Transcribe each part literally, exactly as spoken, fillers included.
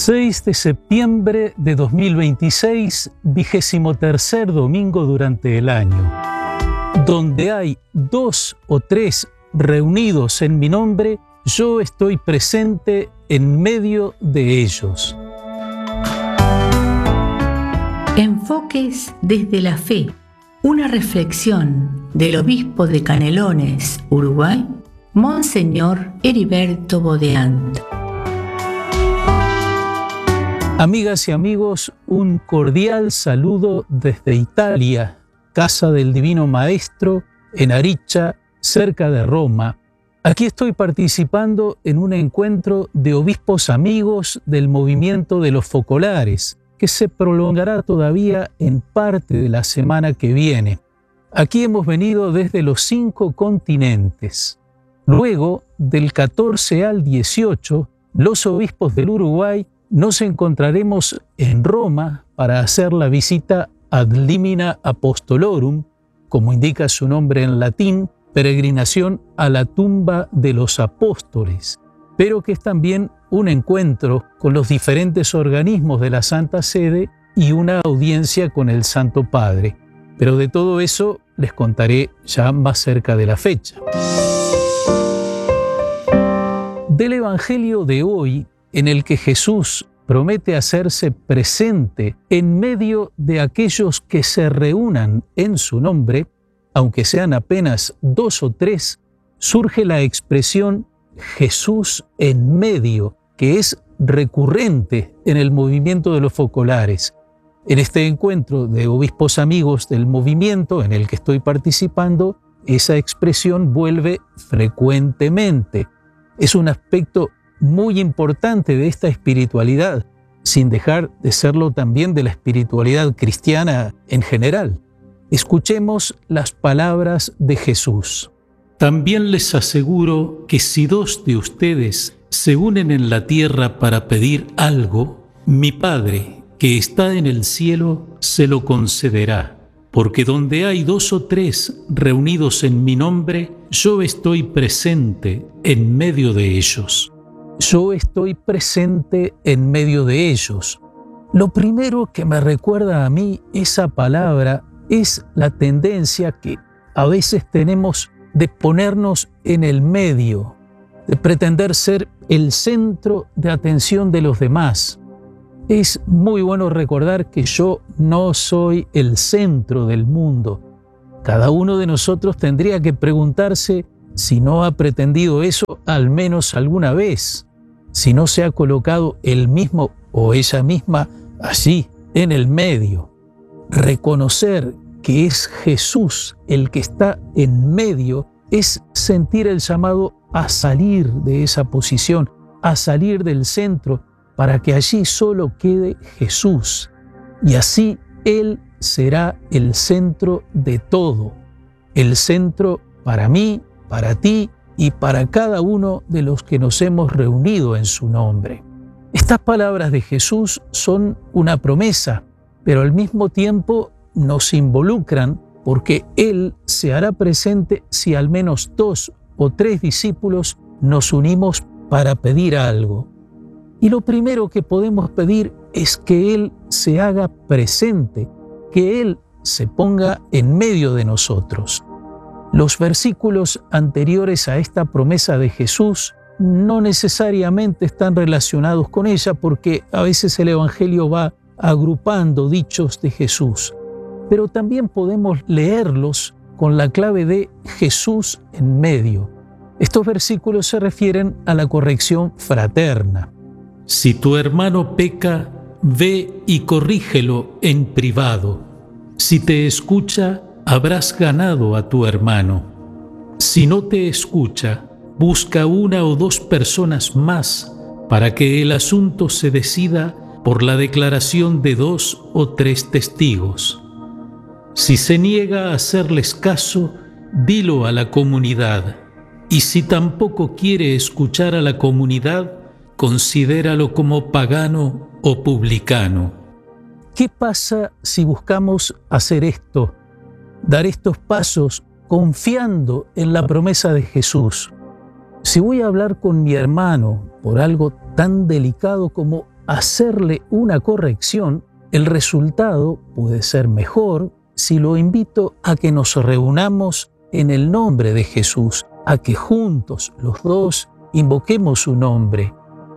seis de septiembre de dos mil veintiséis, vigésimo tercer domingo durante el año. Donde hay dos o tres reunidos en mi nombre, yo estoy presente en medio de ellos. Enfoques desde la fe. Una reflexión del obispo de Canelones, Uruguay, Monseñor Heriberto Bodeant. Amigas y amigos, un cordial saludo desde Italia, Casa del Divino Maestro, en Aricha, cerca de Roma. Aquí estoy participando en un encuentro de obispos amigos del movimiento de los focolares, que se prolongará todavía en parte de la semana que viene. Aquí hemos venido desde los cinco continentes. Luego, del catorce al dieciocho, los obispos del Uruguay nos encontraremos en Roma para hacer la visita Ad Limina Apostolorum, como indica su nombre en latín, peregrinación a la tumba de los apóstoles, pero que es también un encuentro con los diferentes organismos de la Santa Sede y una audiencia con el Santo Padre. Pero de todo eso les contaré ya más cerca de la fecha. Del Evangelio de hoy, en el que Jesús promete hacerse presente en medio de aquellos que se reúnan en su nombre, aunque sean apenas dos o tres, surge la expresión Jesús en medio, que es recurrente en el movimiento de los focolares. En este encuentro de obispos amigos del movimiento en el que estoy participando, esa expresión vuelve frecuentemente. Es un aspecto muy importante de esta espiritualidad, sin dejar de serlo también de la espiritualidad cristiana en general. Escuchemos las palabras de Jesús. También les aseguro que si dos de ustedes se unen en la tierra para pedir algo, mi Padre, que está en el cielo, se lo concederá. Porque donde hay dos o tres reunidos en mi nombre, yo estoy presente en medio de ellos. Yo estoy presente en medio de ellos. Lo primero que me recuerda a mí esa palabra es la tendencia que a veces tenemos de ponernos en el medio, de pretender ser el centro de atención de los demás. Es muy bueno recordar que yo no soy el centro del mundo. Cada uno de nosotros tendría que preguntarse si no ha pretendido eso al menos alguna vez, si no se ha colocado él mismo o ella misma allí en el medio. Reconocer que es Jesús el que está en medio es sentir el llamado a salir de esa posición, a salir del centro, para que allí solo quede Jesús. Y así Él será el centro de todo, el centro para mí, para ti y para cada uno de los que nos hemos reunido en su nombre. Estas palabras de Jesús son una promesa, pero al mismo tiempo nos involucran porque Él se hará presente si al menos dos o tres discípulos nos unimos para pedir algo. Y lo primero que podemos pedir es que Él se haga presente, que Él se ponga en medio de nosotros. Los versículos anteriores a esta promesa de Jesús no necesariamente están relacionados con ella porque a veces el Evangelio va agrupando dichos de Jesús. Pero también podemos leerlos con la clave de Jesús en medio. Estos versículos se refieren a la corrección fraterna. Si tu hermano peca, ve y corrígelo en privado. Si te escucha, habrás ganado a tu hermano. Si no te escucha, busca una o dos personas más para que el asunto se decida por la declaración de dos o tres testigos. Si se niega a hacerles caso, dilo a la comunidad. Y si tampoco quiere escuchar a la comunidad, considéralo como pagano o publicano. ¿Qué pasa si buscamos hacer esto? Dar estos pasos confiando en la promesa de Jesús. Si voy a hablar con mi hermano por algo tan delicado como hacerle una corrección, el resultado puede ser mejor si lo invito a que nos reunamos en el nombre de Jesús, a que juntos los dos invoquemos su nombre.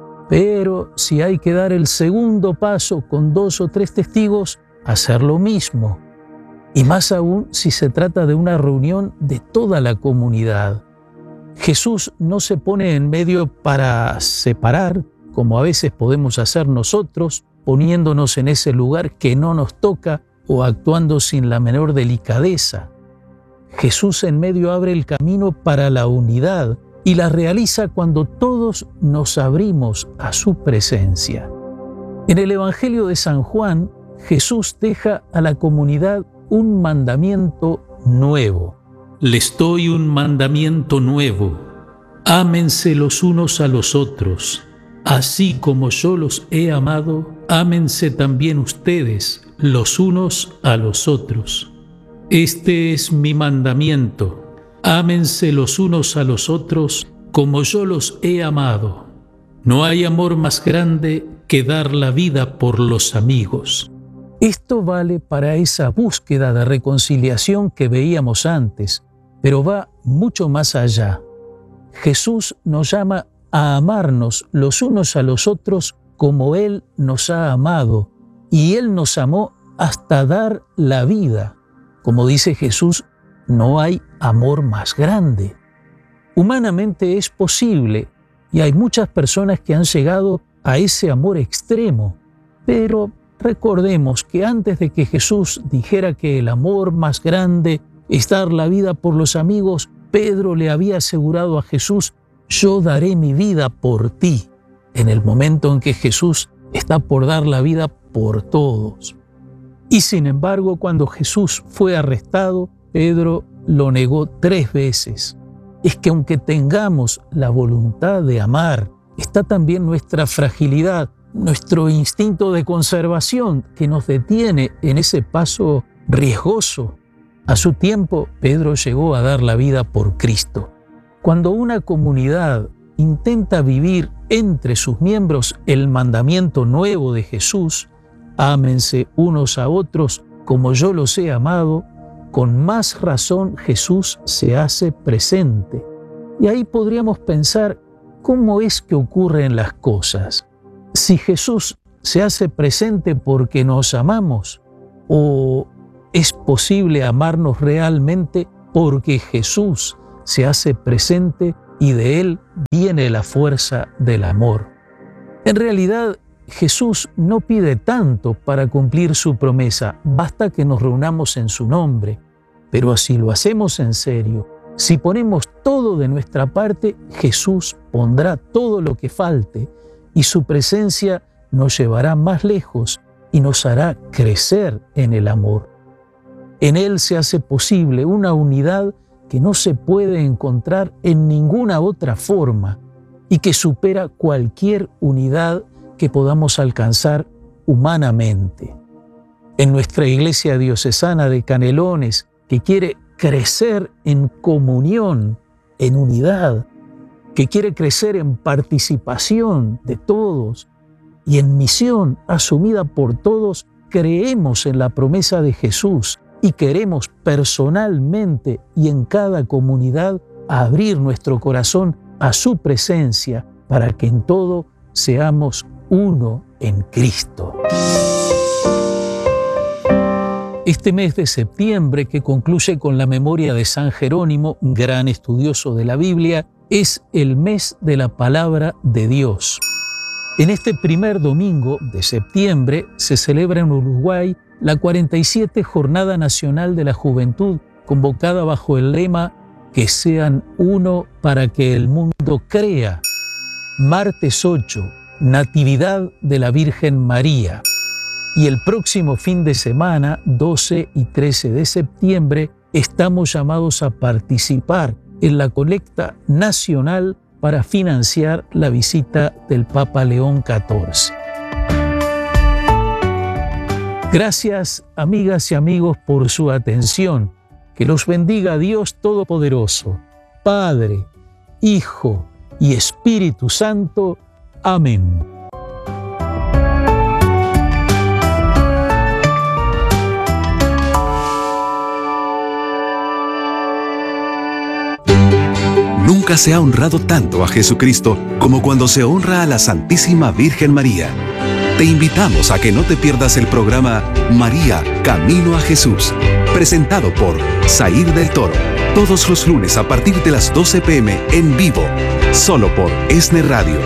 Pero si hay que dar el segundo paso con dos o tres testigos, hacer lo mismo. Y más aún si se trata de una reunión de toda la comunidad. Jesús no se pone en medio para separar, como a veces podemos hacer nosotros, poniéndonos en ese lugar que no nos toca o actuando sin la menor delicadeza. Jesús en medio abre el camino para la unidad y la realiza cuando todos nos abrimos a su presencia. En el Evangelio de San Juan, Jesús deja a la comunidad un mandamiento nuevo. Les doy un mandamiento nuevo. Ámense los unos a los otros. Así como yo los he amado, ámense también ustedes los unos a los otros. Este es mi mandamiento. Ámense los unos a los otros como yo los he amado. No hay amor más grande que dar la vida por los amigos. Esto vale para esa búsqueda de reconciliación que veíamos antes, pero va mucho más allá. Jesús nos llama a amarnos los unos a los otros como Él nos ha amado, y Él nos amó hasta dar la vida. Como dice Jesús, no hay amor más grande. Humanamente es posible, y hay muchas personas que han llegado a ese amor extremo, pero recordemos que antes de que Jesús dijera que el amor más grande es dar la vida por los amigos, Pedro le había asegurado a Jesús: yo daré mi vida por ti, en el momento en que Jesús está por dar la vida por todos. Y sin embargo, cuando Jesús fue arrestado, Pedro lo negó tres veces. Es que aunque tengamos la voluntad de amar, está también nuestra fragilidad, nuestro instinto de conservación que nos detiene en ese paso riesgoso. A su tiempo, Pedro llegó a dar la vida por Cristo. Cuando una comunidad intenta vivir entre sus miembros el mandamiento nuevo de Jesús, ámense unos a otros como yo los he amado, con más razón Jesús se hace presente. Y ahí podríamos pensar, ¿cómo es que ocurren las cosas? Si Jesús se hace presente porque nos amamos, ¿o es posible amarnos realmente porque Jesús se hace presente y de Él viene la fuerza del amor? En realidad, Jesús no pide tanto para cumplir su promesa, basta que nos reunamos en su nombre. Pero si lo hacemos en serio, si ponemos todo de nuestra parte, Jesús pondrá todo lo que falte y su presencia nos llevará más lejos y nos hará crecer en el amor. En Él se hace posible una unidad que no se puede encontrar en ninguna otra forma y que supera cualquier unidad que podamos alcanzar humanamente. En nuestra Iglesia Diocesana de Canelones, que quiere crecer en comunión, en unidad, que quiere crecer en participación de todos y en misión asumida por todos, creemos en la promesa de Jesús y queremos personalmente y en cada comunidad abrir nuestro corazón a su presencia para que en todo seamos uno en Cristo. Este mes de septiembre, que concluye con la memoria de San Jerónimo, un gran estudioso de la Biblia, es el mes de la palabra de Dios. En este primer domingo de septiembre se celebra en Uruguay la cuarenta y siete Jornada Nacional de la Juventud, convocada bajo el lema «Que sean uno para que el mundo crea». Martes ocho, Natividad de la Virgen María. Y el próximo fin de semana, doce y trece de septiembre, estamos llamados a participar en la colecta nacional para financiar la visita del Papa León catorce. Gracias, amigas y amigos, por su atención. Que los bendiga Dios Todopoderoso, Padre, Hijo y Espíritu Santo. Amén. Nunca se ha honrado tanto a Jesucristo como cuando se honra a la Santísima Virgen María. Te invitamos a que no te pierdas el programa María, Camino a Jesús, presentado por Zair del Toro, todos los lunes a partir de las doce pe eme en vivo, solo por ESNE Radio.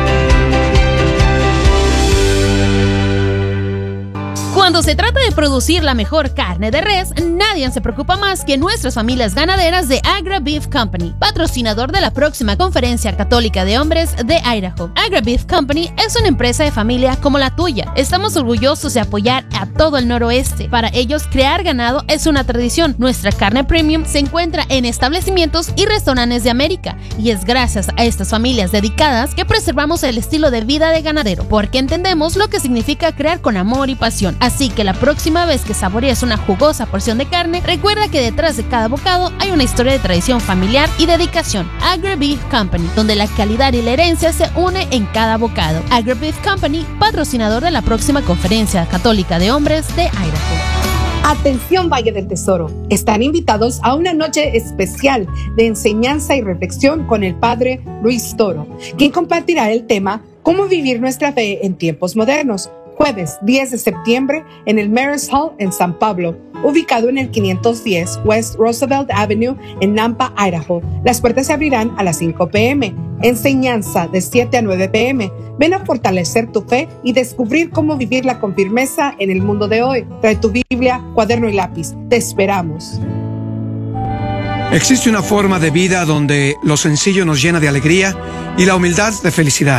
Cuando se trata de producir la mejor carne de res, nadie se preocupa más que nuestras familias ganaderas de Agra Beef Company, patrocinador de la próxima Conferencia Católica de Hombres de Idaho. Agra Beef Company es una empresa de familia como la tuya. Estamos orgullosos de apoyar a todo el noroeste. Para ellos, crear ganado es una tradición. Nuestra carne premium se encuentra en establecimientos y restaurantes de América, y es gracias a estas familias dedicadas que preservamos el estilo de vida de ganadero, porque entendemos lo que significa crear con amor y pasión. Así que la próxima vez que saborees una jugosa porción de carne, recuerda que detrás de cada bocado hay una historia de tradición familiar y dedicación. Agra Beef Company, donde la calidad y la herencia se une en cada bocado. Agra Beef Company, patrocinador de la próxima Conferencia Católica de Hombres de Idaho. Atención, Valle del Tesoro. Están invitados a una noche especial de enseñanza y reflexión con el Padre Luis Toro, quien compartirá el tema ¿Cómo vivir nuestra fe en tiempos modernos? Jueves diez de septiembre en el Maris Hall en San Pablo, ubicado en el quinientos diez West Roosevelt Avenue en Nampa, Idaho. Las puertas se abrirán a las cinco pe eme. Enseñanza de siete a nueve pe eme. Ven a fortalecer tu fe y descubrir cómo vivirla con firmeza en el mundo de hoy. Trae tu Biblia, cuaderno y lápiz. Te esperamos. Existe una forma de vida donde lo sencillo nos llena de alegría y la humildad de felicidad,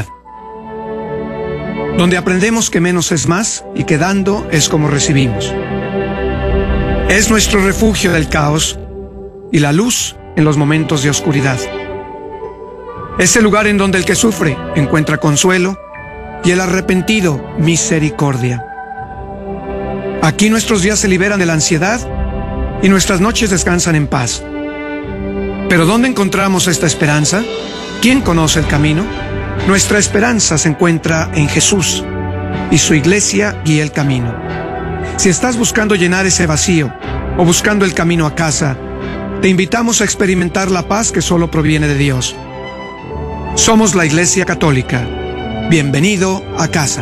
donde aprendemos que menos es más y que dando es como recibimos. Es nuestro refugio del caos y la luz en los momentos de oscuridad. Es el lugar en donde el que sufre encuentra consuelo y el arrepentido misericordia. Aquí nuestros días se liberan de la ansiedad y nuestras noches descansan en paz. ¿Pero dónde encontramos esta esperanza? ¿Quién conoce el camino? Nuestra esperanza se encuentra en Jesús y su iglesia guía el camino. Si estás buscando llenar ese vacío o buscando el camino a casa, te invitamos a experimentar la paz que solo proviene de Dios. Somos la Iglesia Católica. Bienvenido a casa.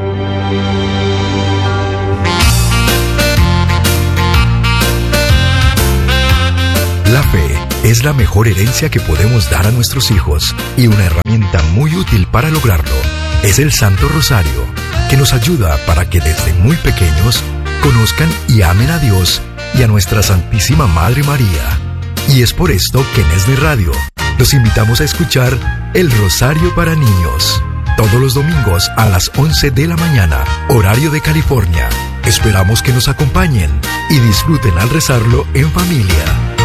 La fe es la mejor herencia que podemos dar a nuestros hijos y una herramienta muy útil para lograrlo es el Santo Rosario, que nos ayuda para que desde muy pequeños conozcan y amen a Dios y a nuestra Santísima Madre María. Y es por esto que en ESNE Radio los invitamos a escuchar El Rosario para Niños, todos los domingos a las once de la mañana, horario de California. Esperamos que nos acompañen y disfruten al rezarlo en familia.